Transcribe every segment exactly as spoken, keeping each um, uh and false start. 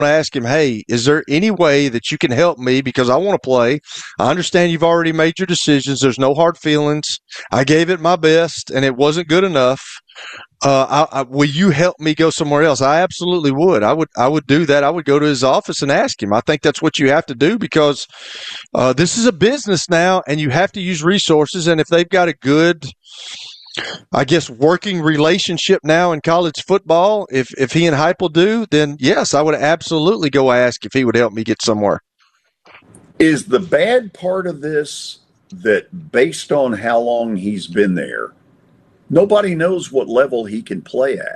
ask him, hey, is there any way that you can help me because I want to play? I understand you've already made your decisions. There's no hard feelings. I gave it my best, and it wasn't good enough. Uh, I, I, will you help me go somewhere else? I absolutely would. I would. I would do that. I would go to his office and ask him. I think that's what you have to do because uh, this is a business now, and you have to use resources. And if they've got a good, I guess, working relationship now in college football, if if he and Heupel do, then yes, I would absolutely go ask if he would help me get somewhere. Is the bad part of this that based on how long he's been there, nobody knows what level he can play at?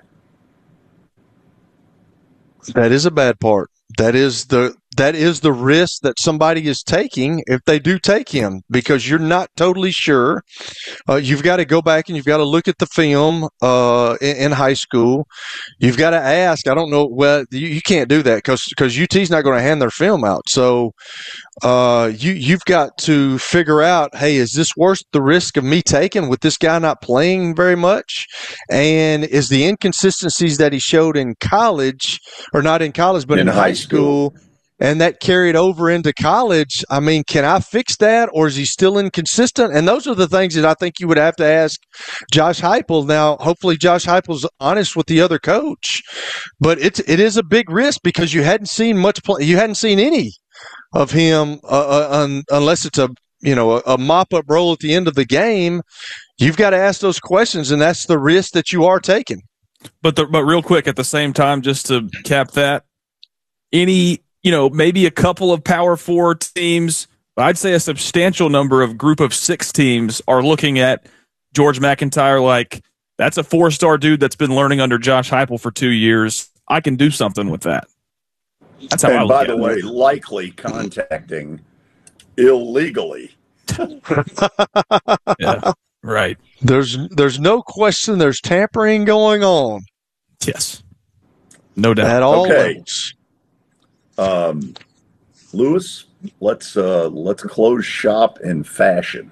That is a bad part. That is the that is the risk that somebody is taking if they do take him, because you're not totally sure. Uh, you've got to go back and you've got to look at the film uh, in, in high school. You've got to ask. I don't know. Well, you, you can't do that because because U T's not going to hand their film out. So uh, you you've got to figure out, hey, is this worth the risk of me taking with this guy not playing very much? And is the inconsistencies that he showed in college, or not in college, but in, in high school, school and that carried over into college, I mean, can I fix that, or is he still inconsistent? And those are the things that I think you would have to ask Josh Heupel. Now, hopefully Josh Heupel's honest with the other coach, but it's, it is a big risk because you hadn't seen much play. You hadn't seen any of him uh, uh, un, unless it's a, you know, a, a mop-up role at the end of the game. You've got to ask those questions, and that's the risk that you are taking. But the, but real quick, at the same time, just to cap that, any – you know, maybe a couple of Power Four teams, but I'd say a substantial number of Group of Six teams are looking at George McIntyre like, that's a four-star dude that's been learning under Josh Heupel for two years. I can do something with that. That's how and I look by at the it. way, likely contacting illegally. Yeah, right. There's there's no question there's tampering going on. Yes. No doubt. At all Okay. levels. Um, Lewis, let's uh, let's close shop in fashion.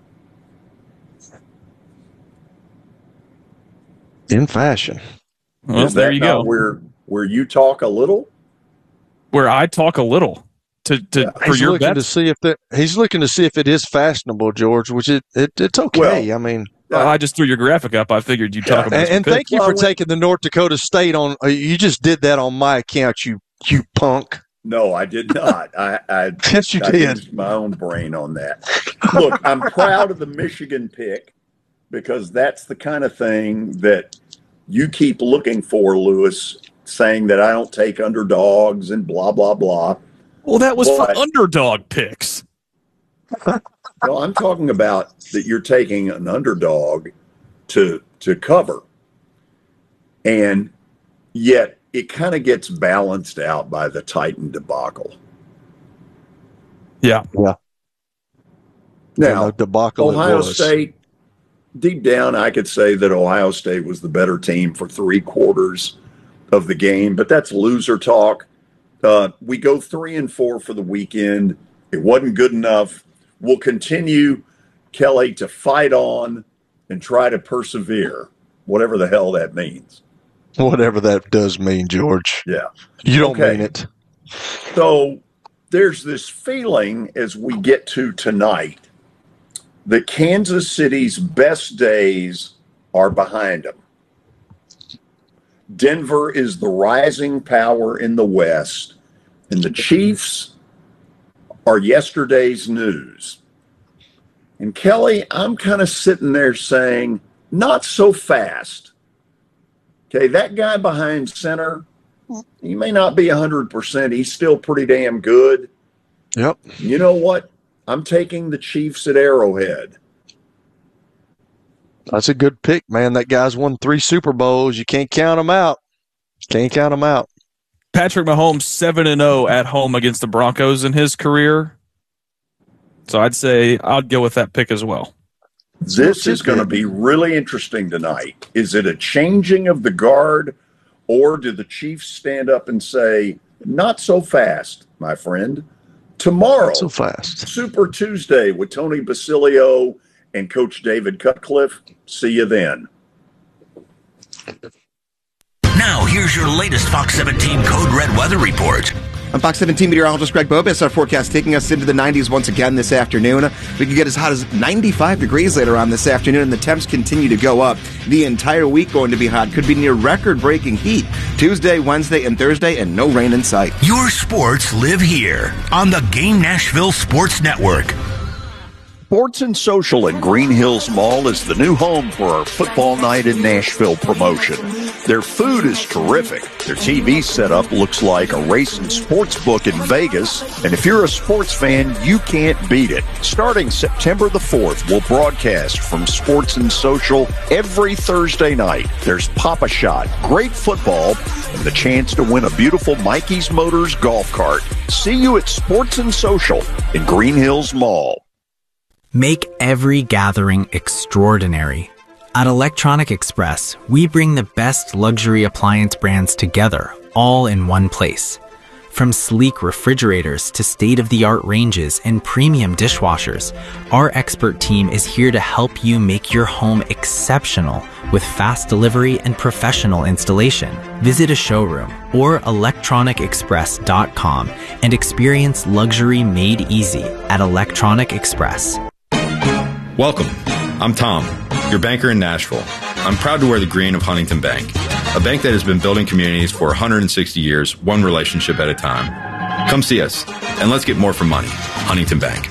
In fashion. Well, Is there that you not go. Where where you talk a little? Where I talk a little to, to Yeah. for He's your looking bets. to see if that he's looking to see if it is fashionable, George. Which it, it it's okay. Well, I mean, Well, I just threw your graphic up. I figured you'd talk Yeah. about and, some and picks. thank you Well, for we- taking the North Dakota State on. Uh, you just did that on my account, you you punk. No, I did not. I, I Yes, you I did. used my own brain on that. Look, I'm proud of the Michigan pick because that's the kind of thing that you keep looking for, Lewis, saying that I don't take underdogs and blah, blah, blah. Well, that was But- for underdog picks. No, I'm talking about that you're taking an underdog to to cover. And yet it kind of gets balanced out by the Titan debacle. Yeah. Yeah. Now, And the debacle it Ohio was. State, deep down, I could say that Ohio State was the better team for three quarters of the game, but that's loser talk. Uh, we go three and four for the weekend. It wasn't good enough. We'll continue, Kelly, to fight on and try to persevere, whatever the hell that means. Whatever that does mean, George. Yeah. You don't Okay. mean it. So there's this feeling as we get to tonight that Kansas City's best days are behind them. Denver is the rising power in the West, and the Chiefs are yesterday's news. And Kelly, I'm kind of sitting there saying, not so fast. Okay, that guy behind center, he may not be one hundred percent. He's still pretty damn good. Yep. You know what? I'm taking the Chiefs at Arrowhead. That's a good pick, man. That guy's won three Super Bowls. You can't count him out. Can't count him out. Patrick Mahomes seven and oh at home against the Broncos in his career. So I'd say I'd go with that pick as well. This is going to be really interesting tonight. Is it a changing of the guard, or do the Chiefs stand up and say, not so fast, my friend? Tomorrow, Not so fast. Super Tuesday with Tony Basilio and Coach David Cutcliffe. See you then. Now, here's your latest Fox seventeen Code Red weather report. I'm Fox seventeen meteorologist Greg Bobis. Our forecast taking us into the nineties once again this afternoon. We could get as hot as ninety-five degrees later on this afternoon, and the temps continue to go up. The entire week going to be hot. Could be near record-breaking heat. Tuesday, Wednesday, and Thursday, and no rain in sight. Your sports live here on the Game Nashville Sports Network. Sports and Social in Green Hills Mall is the new home for our Football Night in Nashville promotion. Their food is terrific. Their T V setup looks like a race and sports book in Vegas. And if you're a sports fan, you can't beat it. Starting September the fourth, we'll broadcast from Sports and Social every Thursday night. There's Pop-A-Shot, great football, and the chance to win a beautiful Mikey's Motors golf cart. See you at Sports and Social in Green Hills Mall. Make every gathering extraordinary. At Electronic Express, we bring the best luxury appliance brands together, all in one place. From sleek refrigerators to state-of-the-art ranges and premium dishwashers, our expert team is here to help you make your home exceptional with fast delivery and professional installation. Visit a showroom or electronic express dot com and experience luxury made easy at Electronic Express. Welcome. I'm Tom, your banker in Nashville. I'm proud to wear the green of Huntington Bank, a bank that has been building communities for one hundred sixty years, one relationship at a time. Come see us, and let's get more for money. Huntington Bank.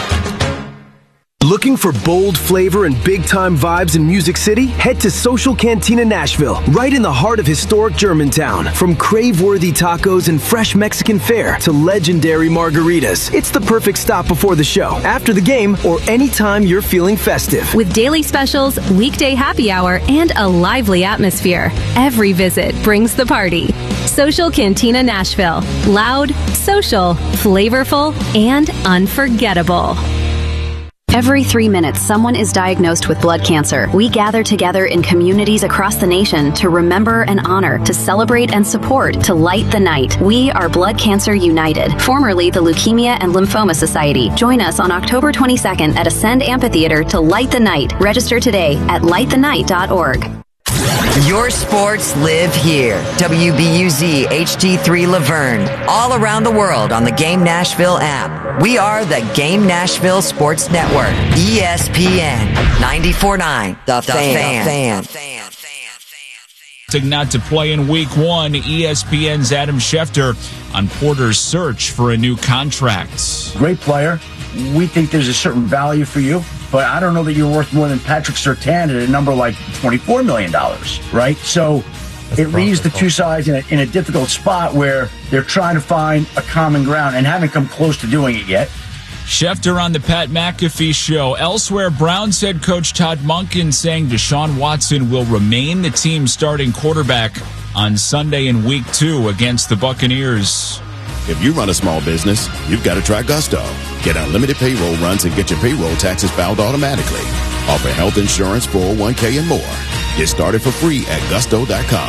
Looking for bold flavor and big-time vibes in Music City? Head to Social Cantina Nashville, right in the heart of historic Germantown. From crave-worthy tacos and fresh Mexican fare to legendary margaritas, it's the perfect stop before the show, after the game, or anytime you're feeling festive. With daily specials, weekday happy hour, and a lively atmosphere, every visit brings the party. Social Cantina Nashville. Loud, social, flavorful, and unforgettable. Every three minutes, someone is diagnosed with blood cancer. We gather together in communities across the nation to remember and honor, to celebrate and support, to light the night. We are Blood Cancer United, formerly the Leukemia and Lymphoma Society. Join us on October twenty-second at Ascend Amphitheater to light the night. Register today at light the night dot org. Your sports live here. W B U Z H D three Laverne. All around the world on the Game Nashville app. We are the Game Nashville Sports Network. E S P N ninety-four point nine. The, the Fan. fan. Not to play in week one, E S P N's Adam Schefter on Porter's search for a new contract. Great player. We think there's a certain value for you, but I don't know that you're worth more than Patrick Surtain at a number like twenty-four million dollars, right? So That's it leaves the two sides in a, in a difficult spot where they're trying to find a common ground and haven't come close to doing it yet. Schefter on the Pat McAfee Show. Elsewhere, Browns head coach Todd Monken saying Deshaun Watson will remain the team's starting quarterback on Sunday in week two against the Buccaneers. If you run a small business, you've got to try Gusto. Get unlimited payroll runs and get your payroll taxes filed automatically. Offer health insurance, four oh one k, and more. Get started for free at gusto dot com.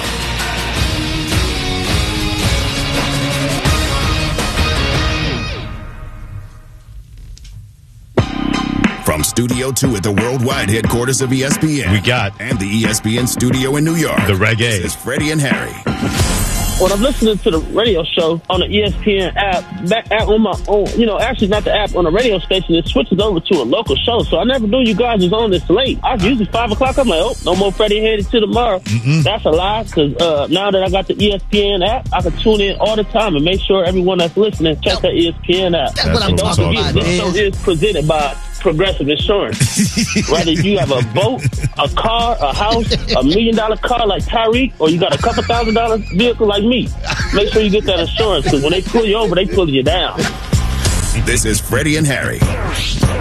From Studio two at the worldwide headquarters of E S P N. We got. And the E S P N studio in New York. The Reggae. This is Freddie and Harry. When I'm listening to the radio show on the E S P N app, back at on my own, you know, actually not the app, on the radio station, it switches over to a local show. So I never knew you guys was on this late. I was usually five o'clock. I'm like, oh, no more Freddie headed to tomorrow. Mm-hmm. That's a lie, because uh, now that I got the E S P N app, I can tune in all the time and make sure everyone that's listening check that E S P N app. That's what I'm don't talking forget, about. This show is presented by Progressive Insurance. Whether you have a boat, a car, a house, a million dollar car like Tyreek, or you got a couple thousand dollar vehicle like me, make sure you get that insurance, because when they pull you over, they pull you down. This is Freddie and Harry.